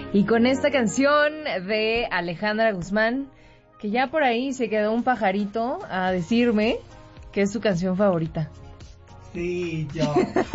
Y con esta canción de Alejandra Guzmán, que ya por ahí se quedó un pajarito a decirme que es su canción favorita. Sí, yo.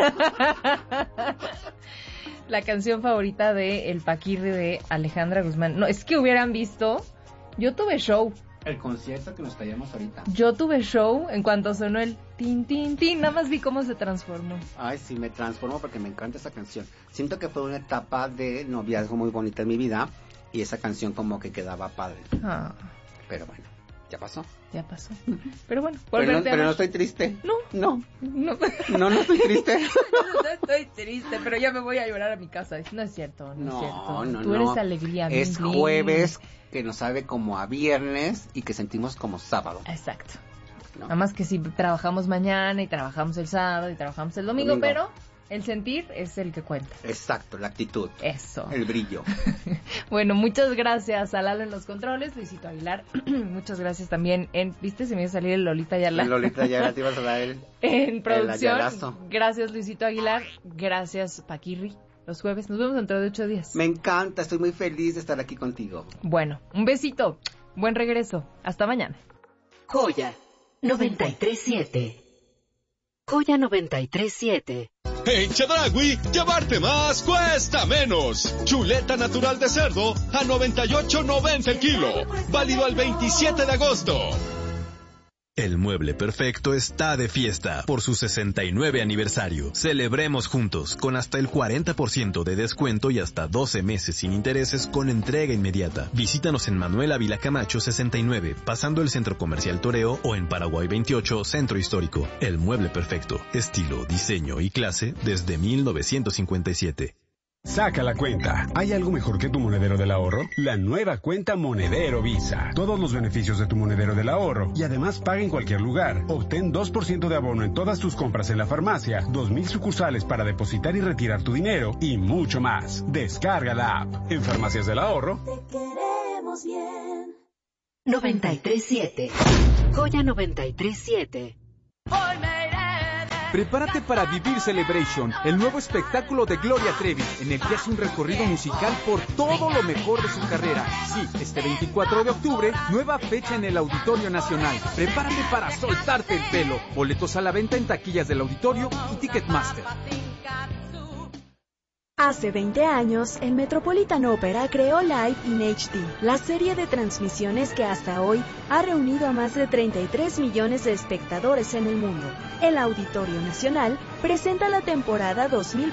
La canción favorita de El Paquirri de Alejandra Guzmán. No, es que hubieran visto, yo tuve show. El concierto que nos callamos ahorita. Yo tuve show en cuanto sonó el tin, tin, tin. Nada más vi cómo se transformó. Ay, sí, me transformo porque me encanta esa canción. Siento que fue una etapa de noviazgo muy bonita en mi vida y esa canción como que quedaba padre. Ah. Pero bueno, ya pasó. Ya pasó. Pero bueno, pero no estoy triste. No estoy triste. No estoy triste, pero ya me voy a llorar a mi casa. No es cierto, no es cierto. No, Tú eres alegría. Es jueves que nos sabe como a viernes y que sentimos como sábado. Exacto. ¿No? Nada más que si trabajamos mañana y trabajamos el sábado y trabajamos el domingo. Pero el sentir es el que cuenta. Exacto, la actitud. Eso. El brillo. Bueno, muchas gracias a Lalo en los controles, Luisito Aguilar. Muchas gracias también ¿viste? Se me iba a salir el Lolita Ayala. El Lolita Ayala, te ibas a dar en producción. Gracias, Luisito Aguilar. Gracias, Paquirri. Los jueves. Nos vemos dentro de 8 días. Me encanta, estoy muy feliz de estar aquí contigo. Bueno, un besito. Buen regreso. Hasta mañana. Joya 93.7. Joya 93.7. En Chedraui, llevarte más cuesta menos. Chuleta natural de cerdo a 98.90 el kilo. Válido al 27 de agosto. El Mueble Perfecto está de fiesta por su 69 aniversario. Celebremos juntos con hasta el 40% de descuento y hasta 12 meses sin intereses con entrega inmediata. Visítanos en Manuel Ávila Camacho 69, pasando el Centro Comercial Toreo, o en Paraguay 28, Centro Histórico. El Mueble Perfecto, estilo, diseño y clase desde 1957. Saca la cuenta. ¿Hay algo mejor que tu monedero del ahorro? La nueva cuenta Monedero Visa. Todos los beneficios de tu monedero del ahorro y además paga en cualquier lugar. Obtén 2% de abono en todas tus compras en la farmacia, 2,000 sucursales para depositar y retirar tu dinero y mucho más. Descarga la app. En Farmacias del Ahorro. Te queremos bien. 93.7. Joya 93.7. Prepárate para vivir Celebration, el nuevo espectáculo de Gloria Trevi, en el que hace un recorrido musical por todo lo mejor de su carrera. Sí, este 24 de octubre, nueva fecha en el Auditorio Nacional. Prepárate para soltarte el pelo. Boletos a la venta en taquillas del auditorio y Ticketmaster. Hace 20 años, el Metropolitan Opera creó Live in HD, la serie de transmisiones que hasta hoy ha reunido a más de 33 millones de espectadores en el mundo. El Auditorio Nacional presenta la temporada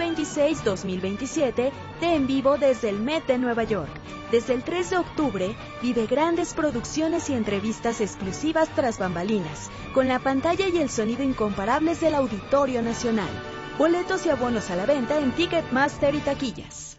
2026-2027 de En Vivo desde el Met de Nueva York. Desde el 3 de octubre, vive grandes producciones y entrevistas exclusivas tras bambalinas, con la pantalla y el sonido incomparables del Auditorio Nacional. Boletos y abonos a la venta en Ticketmaster y taquillas.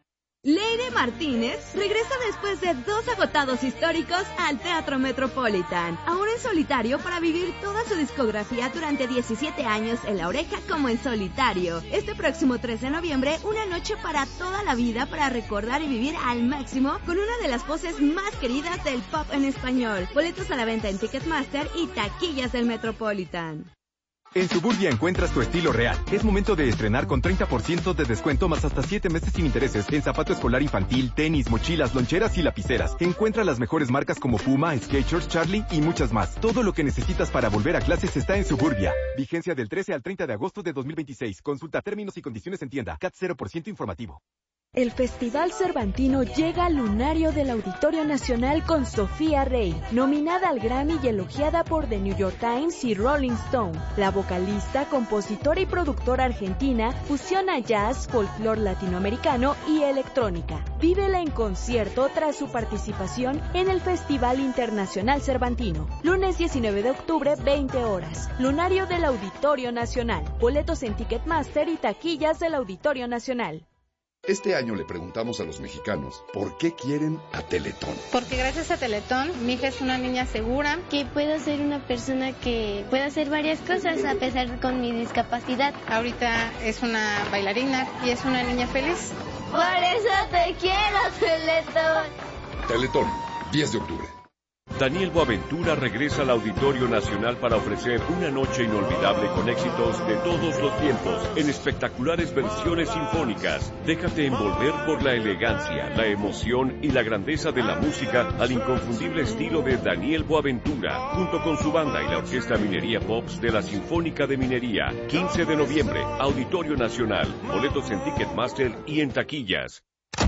Leire Martínez regresa después de 2 agotados históricos al Teatro Metropolitan, ahora en solitario para vivir toda su discografía durante 17 años en La Oreja como en solitario. Este próximo 3 de noviembre, una noche para toda la vida para recordar y vivir al máximo con una de las voces más queridas del pop en español. Boletos a la venta en Ticketmaster y taquillas del Metropolitan. En Suburbia encuentras tu estilo real. Es momento de estrenar con 30% de descuento más hasta 7 meses sin intereses en zapato escolar infantil, tenis, mochilas, loncheras y lapiceras. Encuentra las mejores marcas como Puma, Skechers, Charlie y muchas más. Todo lo que necesitas para volver a clases está en Suburbia. Vigencia del 13 al 30 de agosto de 2026. Consulta términos y condiciones en tienda. CAT 0% informativo. El Festival Cervantino llega al lunario del Auditorio Nacional con Sofía Rey, nominada al Grammy y elogiada por The New York Times y Rolling Stone. La vocalista, compositora y productora argentina fusiona jazz, folclore latinoamericano y electrónica. Vívela en concierto tras su participación en el Festival Internacional Cervantino. Lunes 19 de octubre, 20 horas. Lunario del Auditorio Nacional. Boletos en Ticketmaster y taquillas del Auditorio Nacional. Este año le preguntamos a los mexicanos por qué quieren a Teletón. Porque gracias a Teletón, mi hija es una niña segura. Que puedo ser una persona que pueda hacer varias cosas a pesar con mi discapacidad. Ahorita es una bailarina y es una niña feliz. Por eso te quiero, Teletón. Teletón, 10 de octubre. Daniel Boaventura regresa al Auditorio Nacional para ofrecer una noche inolvidable con éxitos de todos los tiempos en espectaculares versiones sinfónicas. Déjate envolver por la elegancia, la emoción y la grandeza de la música al inconfundible estilo de Daniel Boaventura, junto con su banda y la Orquesta Minería Pops de la Sinfónica de Minería. 15 de noviembre, Auditorio Nacional. Boletos en Ticketmaster y en taquillas.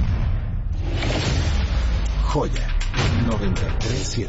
Joya 93.7.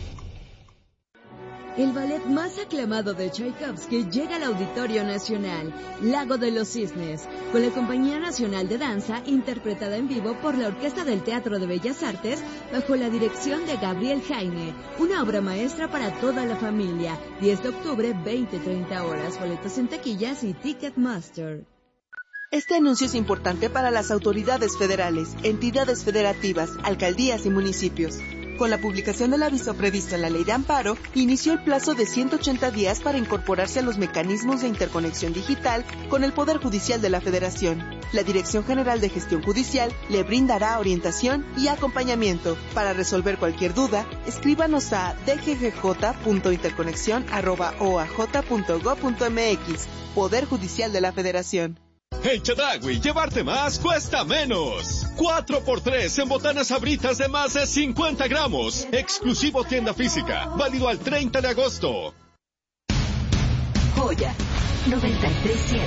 El ballet más aclamado de Tchaikovsky llega al Auditorio Nacional, Lago de los Cisnes, con la Compañía Nacional de Danza, interpretada en vivo por la Orquesta del Teatro de Bellas Artes, bajo la dirección de Gabriel Jaime. Una obra maestra para toda la familia. 10 de octubre, 20-30 horas. Boletos en taquillas y Ticketmaster. Este anuncio es importante para las autoridades federales, entidades federativas, alcaldías y municipios. Con la publicación del aviso previsto en la Ley de Amparo, inició el plazo de 180 días para incorporarse a los mecanismos de interconexión digital con el Poder Judicial de la Federación. La Dirección General de Gestión Judicial le brindará orientación y acompañamiento. Para resolver cualquier duda, escríbanos a dggj.interconexión@oaj.gov.mx. Poder Judicial de la Federación. En Chedraui, llevarte más cuesta menos. 4x3 en botanas Sabritas de más de 50 gramos. Exclusivo tienda física. Válido al 30 de agosto. Joya 93.7.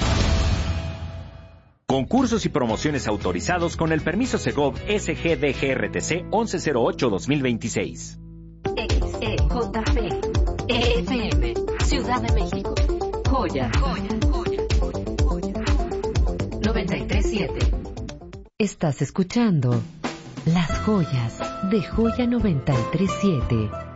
Concursos y promociones autorizados con el permiso Segov SGDGRTC 1108-2026. XEJP EFM Ciudad de México. Joya 93.7. Estás escuchando Las Joyas de Joya 93.7.